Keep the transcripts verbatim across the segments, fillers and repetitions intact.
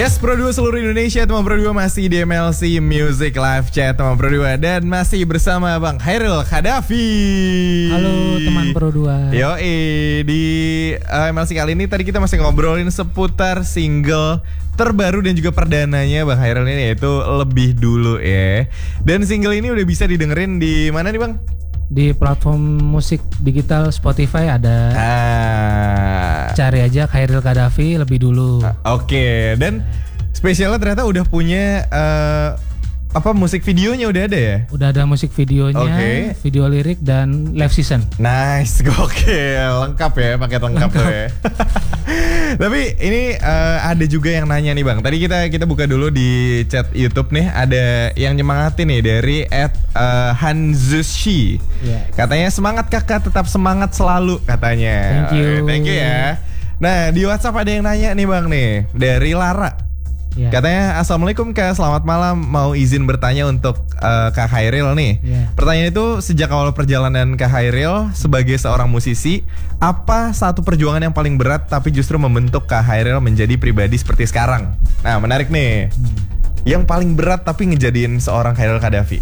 Yes, Pro dua seluruh Indonesia, teman Pro dua masih di M L C Music Live Chat teman Pro dua dan masih bersama Bang Khairil Khadafi. Halo teman Pro dua. Yoi, di uh, M L C kali ini tadi kita masih ngobrolin seputar single terbaru dan juga perdananya Bang Khairil ini, yaitu Lebih Dulu ya. Dan single ini udah bisa didengerin di mana nih Bang? Di platform musik digital Spotify ada. Ah. Cari aja Khairil Khadafi Lebih Dulu. Ah, Oke, okay. Dan spesialnya ternyata udah punya uh, apa musik videonya udah ada ya? Udah ada musik videonya, okay. video lirik dan live season. Nice, gokil, lengkap ya, paket lengkap, lengkap. ya. Tapi ini uh, ada juga yang nanya nih Bang. Tadi kita kita buka dulu di chat YouTube nih, ada yang nyemangatin nih dari at uh, Hanzushi. Yeah. Katanya semangat kakak, tetap semangat selalu katanya. Thank you. Right, thank you ya. Nah di WhatsApp ada yang nanya nih Bang nih dari Lara. Yeah. Katanya Assalamualaikum Kak, selamat malam. Mau izin bertanya untuk uh, Kak Khairil nih. Yeah. Pertanyaan itu, sejak awal perjalanan Kak Khairil sebagai seorang musisi, apa satu perjuangan yang paling berat tapi justru membentuk Kak Khairil menjadi pribadi seperti sekarang? Nah menarik nih. Hmm. Yang paling berat tapi ngejadiin seorang Khairil Khadafi.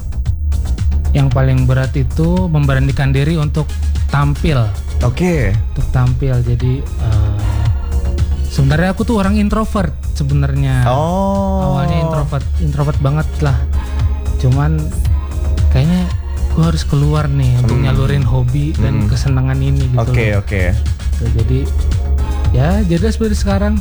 Yang paling berat itu memberanikan diri untuk tampil. Oke. Okay. Untuk tampil. Jadi uh, sebenarnya aku tuh orang introvert sebenarnya. Oh. Awalnya introvert, introvert banget lah. Cuman kayaknya gue harus keluar nih hmm. untuk nyalurin hobi hmm. dan kesenangan ini gitu. Oke, okay, oke. Okay. Jadi ya jadi seperti sekarang.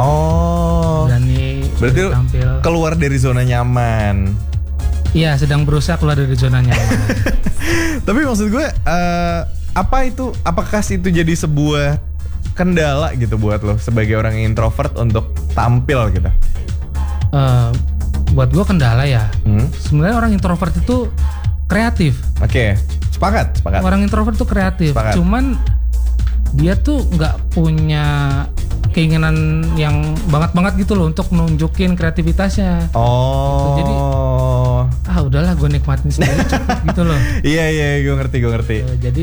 Oh. Berani berarti tampil. Keluar dari zona nyaman. Iya, sedang berusaha keluar dari zona nyaman. Tapi maksud gue uh, apa itu? Apakah itu jadi sebuah kendala gitu buat lo sebagai orang introvert untuk tampil gitu? Uh, buat gue kendala ya. Hmm? Sebenarnya orang introvert itu kreatif. Oke, okay. sepakat, sepakat. Orang introvert tuh kreatif. Sepakat. Cuman dia tuh nggak punya keinginan yang banget-banget gitu loh untuk nunjukin kreativitasnya. Oh. Gitu. Jadi ah udahlah gue nikmatin sendiri cukup gitu loh. Iya iya gue ngerti gue ngerti. Uh, jadi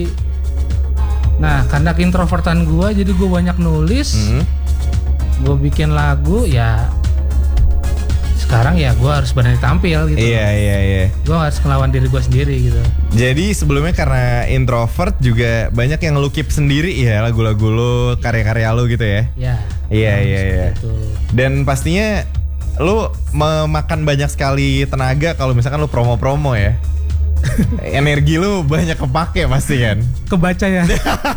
nah, karena introvertan gue, jadi gue banyak nulis, hmm. gue bikin lagu, ya sekarang ya gue harus berani tampil gitu. Iya iya iya. Gue harus ngelawan diri gue sendiri gitu. Jadi sebelumnya karena introvert juga banyak yang lu keep sendiri ya, lagu-lagu lu, karya-karya lu gitu ya? Iya. Iya iya iya. Dan pastinya lu memakan banyak sekali tenaga kalau misalkan lu promo-promo ya. Energi lu banyak kepake pasti kan? Kebaca ya.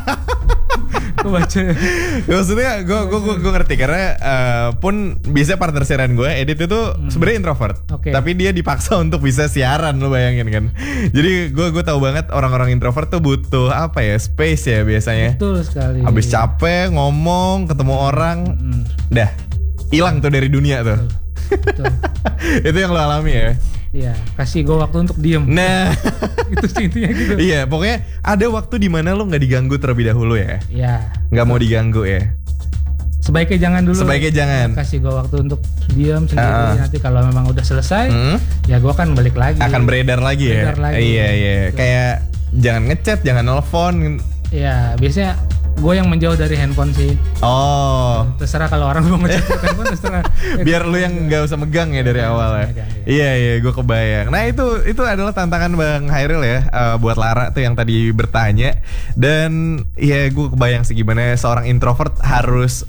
Kebaca. Maksudnya gue gue gue ngerti karena uh, pun bisa partner siaran gue Edit itu hmm. sebenarnya introvert, okay. tapi dia dipaksa untuk bisa siaran, lu bayangin kan? Jadi gue gue tahu banget orang-orang introvert tuh butuh apa ya, space ya biasanya. Betul sekali. Habis capek ngomong ketemu orang, hmm. dah hilang tuh dari dunia tuh. Betul. Itu yang lo alami ya? Iya, kasih gue waktu untuk diem. Nah, itu sih intinya gitu. Iya, pokoknya ada waktu di mana lo nggak diganggu terlebih dahulu ya. Iya. Nggak mau diganggu ya. Sebaiknya jangan dulu. Sebaiknya jangan. Kasih gue waktu untuk diem sendiri. Uh. Nanti kalau memang udah selesai, hmm? ya gue akan balik lagi. Akan beredar lagi beredar ya. Lagi. Iya iya. Gitu. Kayak jangan ngechat, jangan nelfon. Iya, biasanya gue yang menjauh dari handphone sih. Oh. Terserah kalau orang mau ngechat ke handphone, terserah. Biar lu yang nggak usah megang ya dari awal ya. Megang, ya. Iya iya, gue kebayang. Nah itu itu adalah tantangan Bang Khairil ya, uh, buat Lara tuh yang tadi bertanya. Dan ya gue kebayang sih gimana seorang introvert harus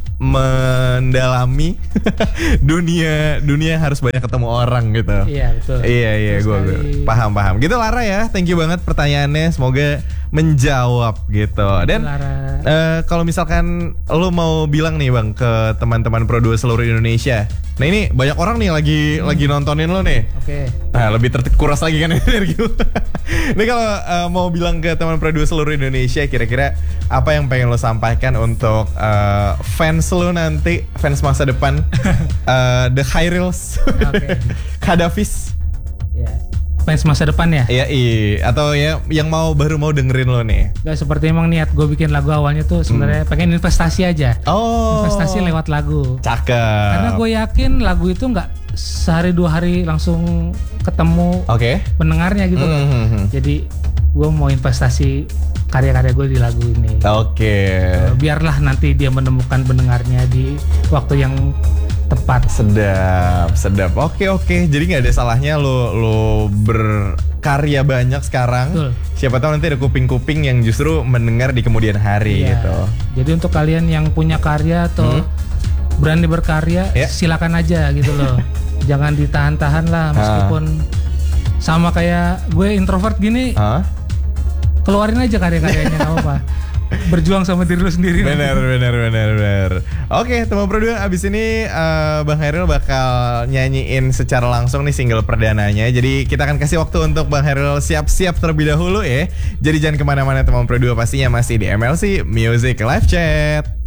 mendalami dunia dunia yang harus banyak ketemu orang gitu. Iya betul. Iya iya, gue paham paham. Gitu Lara ya, thank you banget pertanyaannya. Semoga menjawab gitu. Dan uh, kalau misalkan lo mau bilang nih Bang ke teman-teman Pro dua seluruh Indonesia, nah ini banyak orang nih lagi hmm. lagi nontonin lo nih. Oke. Okay. Nah lebih terkuras lagi kan energi lo. Ini kalau uh, mau bilang ke teman Pro dua seluruh Indonesia, kira-kira apa yang pengen lo sampaikan untuk uh, fans lo nanti, fans masa depan, uh, The Khairils, okay. Khadafis. Yeah. Fans masa depan ya? Iya, iya. Atau ya yang mau baru mau dengerin lo nih. Gak seperti emang niat gue bikin lagu awalnya tuh sebenarnya hmm. pengen investasi aja. Oh. Investasi lewat lagu. Cakep. Karena gue yakin lagu itu nggak sehari dua hari langsung ketemu okay. pendengarnya gitu. Mm-hmm. Jadi gue mau investasi karya-karya gue di lagu ini. Oke. Okay. Biarlah nanti dia menemukan pendengarnya di waktu yang tepat. Sedap, sedap. Oke oke. Jadi nggak ada salahnya lo lo berkarya banyak sekarang. Betul. Siapa tahu nanti ada kuping-kuping yang justru mendengar di kemudian hari iya. gitu. Jadi untuk kalian yang punya karya atau hmm? berani berkarya, yeah. silakan aja gitu loh. Jangan ditahan-tahan lah meskipun ha. sama kayak gue introvert gini. Ha? Keluarin aja karya-karyanya nggak apa-apa. Berjuang sama diri lu sendiri. Benar, benar, benar, benar. Oke, teman Pro dua, abis ini uh, Bang Hairil bakal nyanyiin secara langsung nih single perdananya. Jadi kita akan kasih waktu untuk Bang Hairil siap-siap terlebih dahulu ya. Jadi jangan kemana-mana teman Pro dua, pastinya masih di M L C Music Live Chat.